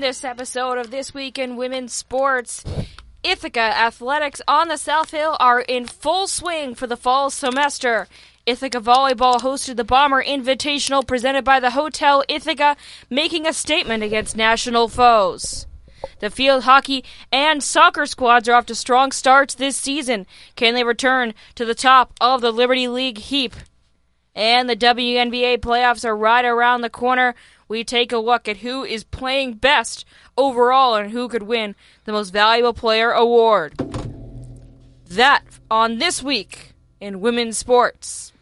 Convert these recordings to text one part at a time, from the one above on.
this episode of This Week in Women's Sports, Ithaca Athletics on the South Hill are in full swing for the fall semester. Ithaca Volleyball hosted the Bomber Invitational presented by the Hotel Ithaca, making a statement against national foes. The field hockey and soccer squads are off to strong starts this season. Can they return to the top of the Liberty League heap? And the WNBA playoffs are right around the corner. We take a look at who is playing best overall and who could win the Most Valuable Player award. That on This Week in Women's Sports.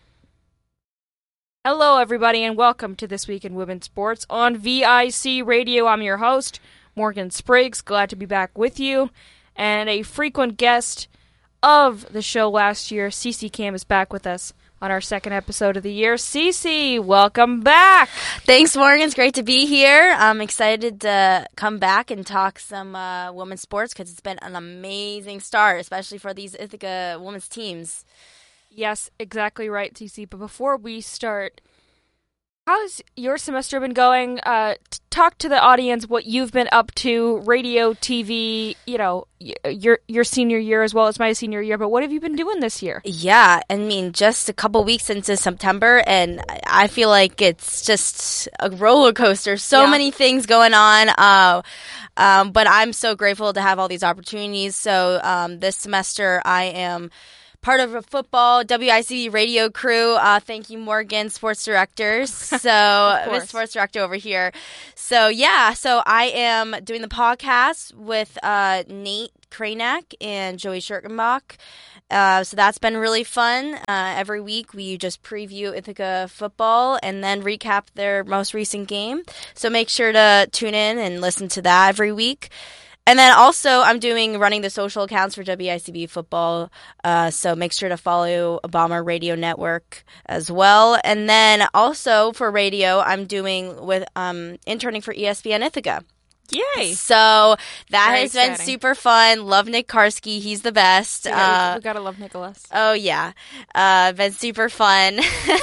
Hello, everybody, and welcome to This Week in Women's Sports on VIC Radio. I'm your host, Morgan Spriggs. Glad to be back with you. And a frequent guest of the show last year, Cece Cam, is back with us on our second episode of the year. Cece, welcome back. Thanks, Morgan. It's great to be here. I'm excited to come back and talk some women's sports because it's been an amazing start, especially for these Ithaca women's teams. Yes, exactly right, Cece. But before we start, how's your semester been going? Talk to the audience what you've been up to, radio, TV, your senior year as well as my senior year. But what have you been doing this year? Yeah, I mean, just a couple weeks into September, and I feel like it's just a roller coaster. So many things going on. But I'm so grateful to have all these opportunities. So this semester, I am part of a football WIC radio crew. Thank you, Morgan, sports directors. So, I'm sports director over here. So, so I am doing the podcast with Nate Kranek and Joey Schurkenbach. So that's been really fun. Every week we just preview Ithaca football and then recap their most recent game. So make sure to tune in and listen to that every week. And then also, I'm running the social accounts for WICB football, so make sure to follow Bomber Radio Network as well. And then also for radio, I'm interning for ESPN Ithaca. Yay! So that Very has been exciting. super fun. Love Nick Karski. He's the best. We gotta love Nicholas. Oh, yeah. Been super fun.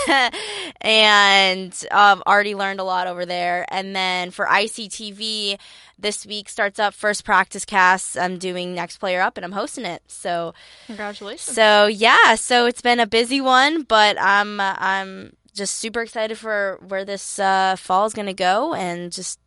And already learned a lot over there. And then for ICTV, this week starts up First Practice Cast. I'm doing Next Player Up, and I'm hosting it. So Congratulations. So it's been a busy one, but I'm just super excited for where this fall is going to go, and just,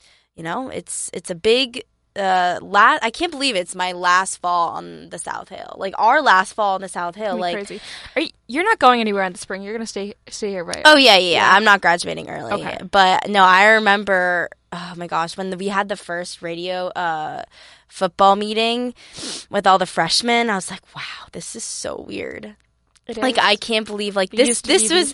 it's a big I can't believe it's my last fall on the South Hill. Like our last fall on the South Hill. Like crazy. You're not going anywhere in the spring. You're gonna stay here, right? Oh yeah. I'm not graduating early. Okay. But no, I remember. Oh my gosh, when we had the first radio football meeting with all the freshmen, I was like, wow, this is so weird. It Like is. I can't believe This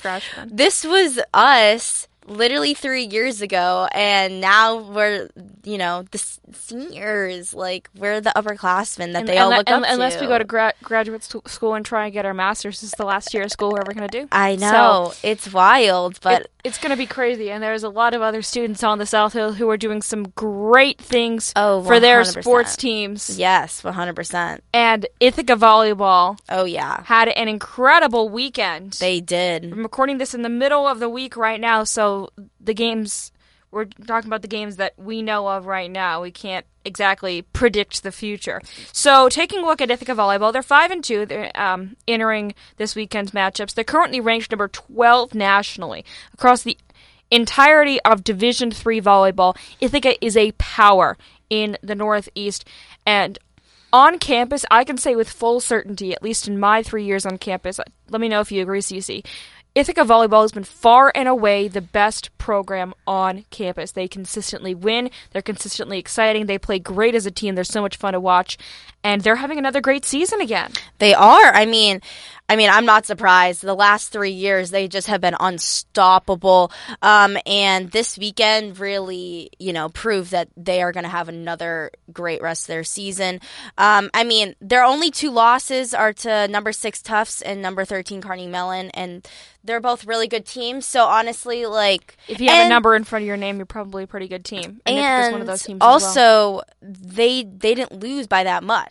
was us literally 3 years ago, and now we're the seniors, like we're the upperclassmen that they all look up to. Unless we go to graduate school and try and get our master's, this is the last year of school we're ever going to do. I know, it's wild, but it's going to be crazy, and there's a lot of other students on the South Hill who are doing some great things for their 100%. sports teams. Yes, 100%. And Ithaca Volleyball Oh yeah, had an incredible weekend. they did. I'm recording this in the middle of the week right now, so we're talking about the games that we know of right now. We can't exactly predict the future. So, taking a look at Ithaca Volleyball, they're 5-2. They're entering this weekend's matchups. They're currently ranked number 12 nationally across the entirety of Division III volleyball. Ithaca is a power in the Northeast, and on campus, I can say with full certainty, at least in my 3 years on campus, let me know if you agree, Cece, Ithaca Volleyball has been far and away the best program on campus. They consistently win. They're consistently exciting. They play great as a team. They're so much fun to watch. And they're having another great season again. They are. I mean, I'm not surprised. The last 3 years, they just have been unstoppable. And this weekend really, proved that they are going to have another great rest of their season. Their only two losses are to number 6 Tufts and number 13 Carnegie Mellon, and they're both really good teams. So honestly, if you have a number in front of your name, you're probably a pretty good team. And Ithaca's one of those teams also, they didn't lose by that much.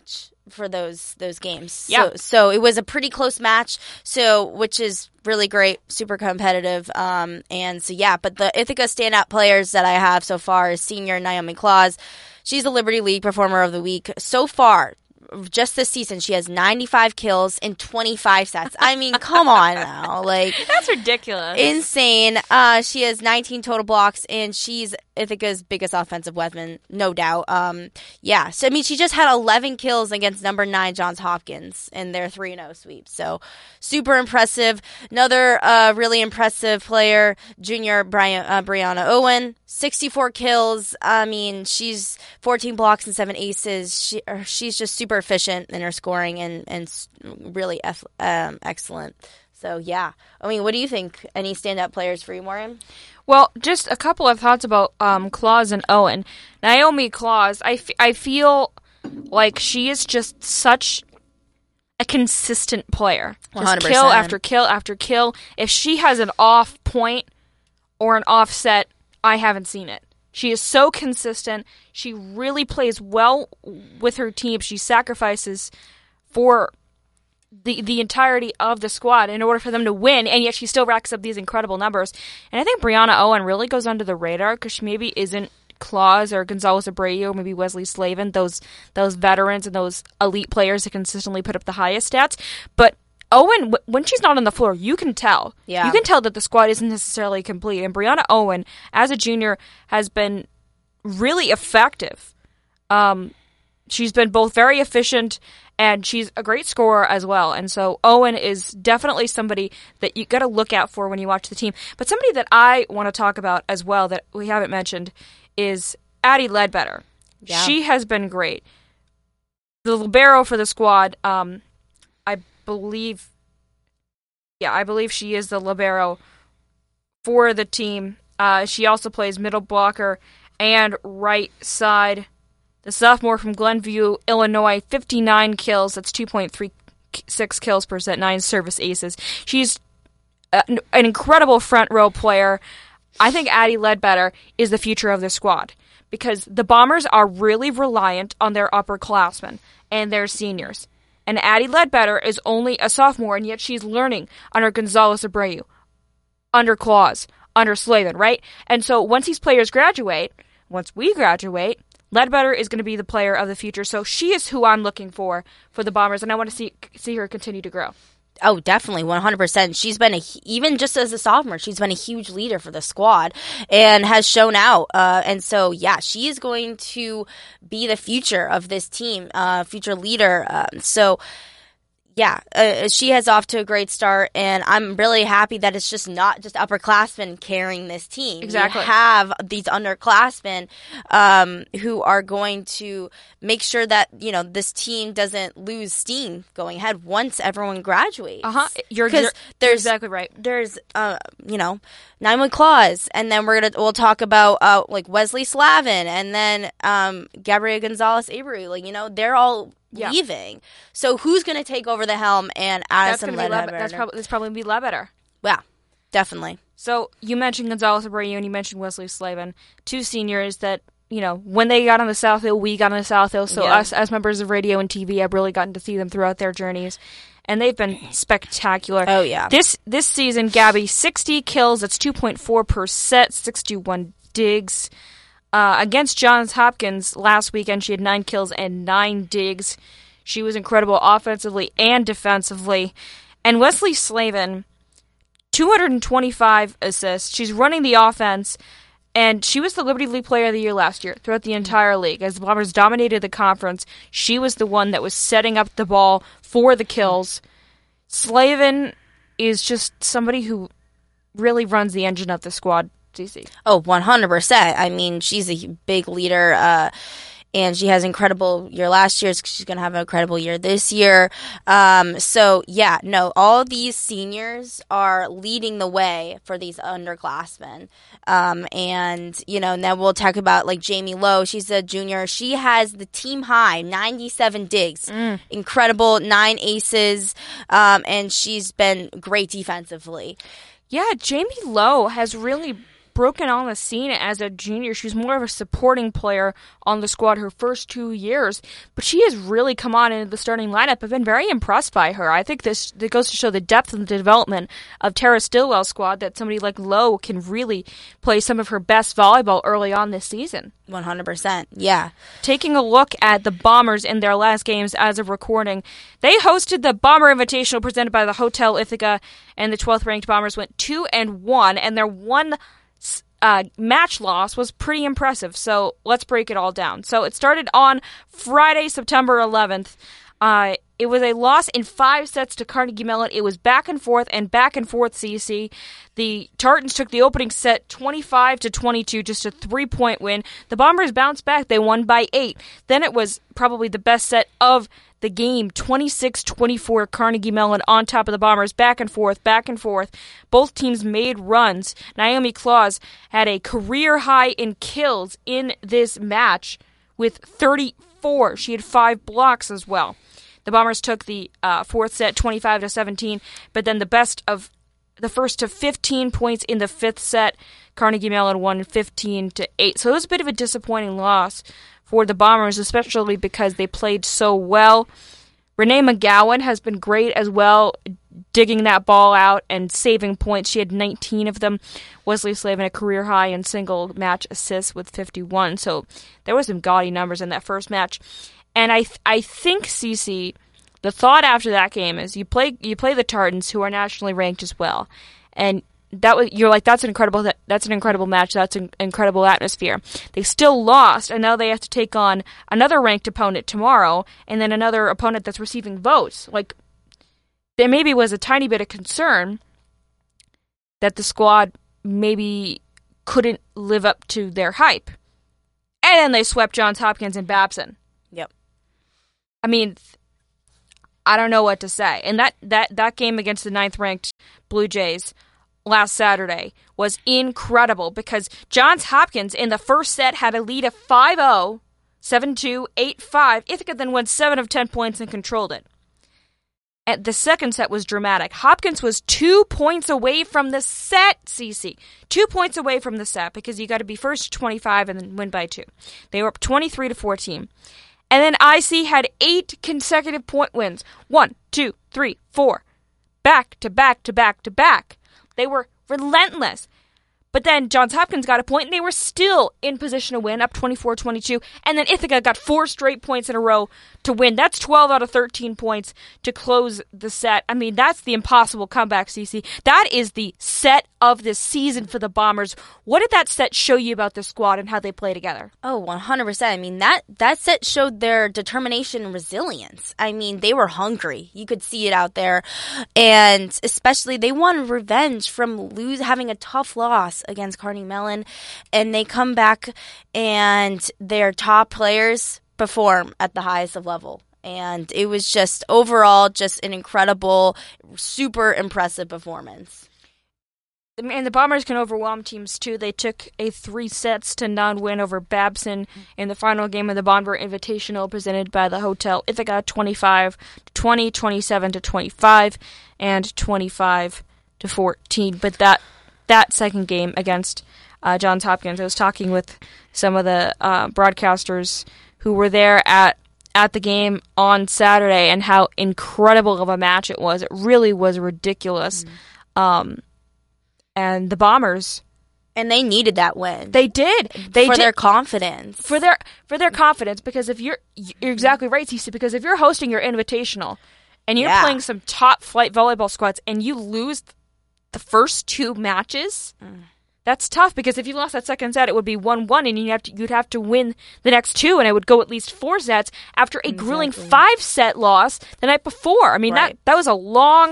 for those games. Yeah. So it was a pretty close match. So which is really great, super competitive. And so yeah, but the Ithaca standout players that I have so far is senior Naomi Claus. She's the Liberty League Performer of the Week so far. Just this season, she has 95 kills in 25 sets. I mean, come on now. Like, that's ridiculous. Insane. She has 19 total blocks, and she's Ithaca's biggest offensive weapon, no doubt. Yeah. So, I mean, she just had 11 kills against number 9 Johns Hopkins in their 3-0 sweep. So, super impressive. Another really impressive player, junior Brianna Owen. 64 kills. I mean, she's 14 blocks and 7 aces. She's just super efficient in her scoring and really excellent. So, yeah. I mean, what do you think? Any standout players for you, Maureen? Well, just a couple of thoughts about Claus and Owen. Naomi Claus, I feel like she is just such a consistent player. Just 100%. kill after kill after kill. If she has an off point or an offset, I haven't seen it. She is so consistent. She really plays well with her team. She sacrifices for the entirety of the squad in order for them to win, and yet she still racks up these incredible numbers. And I think Brianna Owen really goes under the radar because she maybe isn't Claus or Gonzalez Abreu or maybe Wesley Slavin, those veterans and those elite players that consistently put up the highest stats. But Owen, when she's not on the floor, you can tell. Yeah. You can tell that the squad isn't necessarily complete. And Brianna Owen, as a junior, has been really effective. She's been both very efficient and she's a great scorer as well. And so Owen is definitely somebody that you got to look out for when you watch the team. But somebody that I want to talk about as well that we haven't mentioned is Addie Ledbetter. Yeah. She has been great. The libero for the squad, I believe she is the libero for the team. She also plays middle blocker and right side. The sophomore from Glenview, Illinois, 59 kills. That's 2.36 kills per set, 9 service aces. She's an incredible front row player. I think Addie Ledbetter is the future of this squad because the Bombers are really reliant on their upperclassmen and their seniors. And Addie Ledbetter is only a sophomore, and yet she's learning under Gonzalez Abreu, under Claus, under Slavin, right? And so once these players graduate, once we graduate, Ledbetter is going to be the player of the future. So she is who I'm looking for the Bombers, and I want to see her continue to grow. Oh, definitely, 100%. She's been even just as a sophomore, she's been a huge leader for the squad and has shown out. And so, yeah, she is going to be the future of this team, future leader. She has off to a great start, and I'm really happy that it's just not just upperclassmen carrying this team. Exactly. You have these underclassmen who are going to make sure that, this team doesn't lose steam going ahead once everyone graduates. You're exactly right. There's, Naomi Claus, and then we'll talk about like Wesley Slavin, and then Gabriela Gonzalez Abreu. They're all leaving. So who's going to take over the helm and Addison Ledbetter? That's probably going to be Ledbetter. Yeah, definitely. So you mentioned Gonzalez Abreu and you mentioned Wesley Slavin, 2 seniors that, when they got on the South Hill, we got on the South Hill. So us as members of radio and TV have really gotten to see them throughout their journeys. And they've been spectacular. Oh, yeah. This season, Gabby, 60 kills. That's 2.4 per set, 61 digs. Against Johns Hopkins last weekend, she had 9 kills and 9 digs. She was incredible offensively and defensively. And Wesley Slavin, 225 assists. She's running the offense, and she was the Liberty League Player of the Year last year throughout the entire league. As the Bombers dominated the conference, she was the one that was setting up the ball for the kills. Slavin is just somebody who really runs the engine of the squad. Oh, 100%. I mean, she's a big leader, and she has an incredible year last year. She's going to have an incredible year this year. All these seniors are leading the way for these underclassmen. And then we'll talk about like Jamie Lowe. She's a junior. She has the team high, 97 digs. Incredible, 9 aces, and she's been great defensively. Yeah, Jamie Lowe has really broken on the scene as a junior. She was more of a supporting player on the squad her first 2 years, but she has really come on into the starting lineup. I've been very impressed by her. I think this goes to show the depth and the development of Tara Stillwell's squad, that somebody like Lowe can really play some of her best volleyball early on this season. 100%, yeah. Taking a look at the Bombers in their last games as of recording, they hosted the Bomber Invitational presented by the Hotel Ithaca, and the 12th ranked Bombers went 2-1, and their one match loss was pretty impressive. So let's break it all down. So it started on Friday, September 11th. It was a loss in 5 sets to Carnegie Mellon. It was back and forth, CC. The Tartans took the opening set 25-22, just a 3-point win. The Bombers bounced back. They won by 8. Then it was probably the best set of the game, 26-24, Carnegie Mellon on top of the Bombers, back and forth. Both teams made runs. Naomi Claus had a career high in kills in this match with 34. She had 5 blocks as well. The Bombers took the fourth set 25-17, but then the first to 15 points in the 5th set, Carnegie Mellon won 15-8. So it was a bit of a disappointing loss for the Bombers, especially because they played so well. Renee McGowan has been great as well, digging that ball out and saving points. She had 19 of them. Wesley Slavin a career high in single match assists with 51. So there was some gaudy numbers in that first match. And I think, CC, the thought after that game is you play the Tartans, who are nationally ranked as well, and you're like, that's an incredible match, that's an incredible atmosphere. They still lost, and now they have to take on another ranked opponent tomorrow, and then another opponent that's receiving votes. Like, there maybe was a tiny bit of concern that the squad maybe couldn't live up to their hype, and then they swept Johns Hopkins and Babson. Yep. I mean, I don't know what to say. And that game against the 9th-ranked Blue Jays last Saturday was incredible because Johns Hopkins in the first set had a lead of 5-0, 7-2, 8-5. Ithaca then won 7 of 10 points and controlled it. And the second set was dramatic. Hopkins was 2 points away from the set, CC. 2 points away from the set because you got to be first to 25 and then win by 2. They were up 23-14. And then IC had 8 consecutive point wins. 1, 2, 3, 4. Back to back to back to back. They were relentless. But then Johns Hopkins got a point, and they were still in position to win, up 24-22. And then Ithaca got 4 straight points in a row to win. That's 12 out of 13 points to close the set. I mean, that's the impossible comeback, CC. That is the set of this season for the Bombers. What did that set show you about the squad and how they play together? Oh, 100%. I mean, that set showed their determination and resilience. I mean, they were hungry. You could see it out there. And especially, they wanted revenge from having a tough loss against Carnegie Mellon. And they come back and their top players perform at the highest of level. And it was just overall just an incredible, super impressive performance. And the Bombers can overwhelm teams, too. They took a 3-0 win over Babson in the final game of the Bomber Invitational presented by the Hotel Ithaca, 25-20, 27-25, and 25-14. But that second game against Johns Hopkins, I was talking with some of the broadcasters who were there at the game on Saturday and how incredible of a match it was. It really was ridiculous. And the Bombers, and they needed that win. They did. Their confidence. For their confidence, because if you're exactly right, Cece, because if you're hosting your invitational and you're playing some top flight volleyball squads and you lose the first 2 matches, that's tough, because if you lost that second set, it would be 1-1, and you'd have to win the next 2, and it would go at least 4 sets after a grueling 5-set loss the night before. I mean, that was a long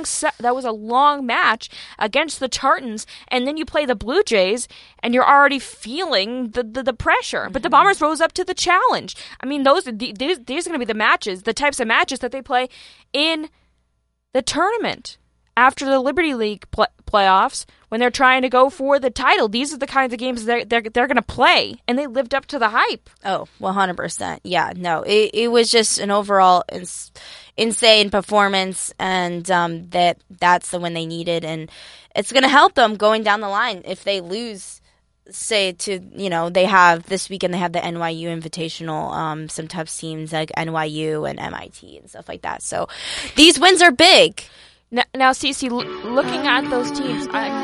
match against the Tartans, and then you play the Blue Jays, and you're already feeling the pressure. But the Bombers rose up to the challenge. I mean, these are going to be the types of matches that they play in the tournament. After the Liberty League playoffs, when they're trying to go for the title, these are the kinds of games they're going to play, and they lived up to the hype. Oh, 100%. Yeah, no, it was just an overall insane performance, and that's the win they needed, and it's going to help them going down the line if they lose say to, they have this weekend, they have the NYU Invitational, some tough teams like NYU and MIT and stuff like that. So these wins are big. Now, Cece, looking at those teams, I